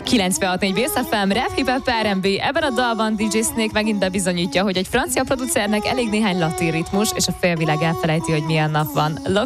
96.4 Base FM, Rap, Hip Hop, R&B. Ebben a dalban DJ Snake megint bebizonyítja, hogy egy francia producernek elég néhány latin ritmus, és a félvilág elfelejti, hogy milyen nap van.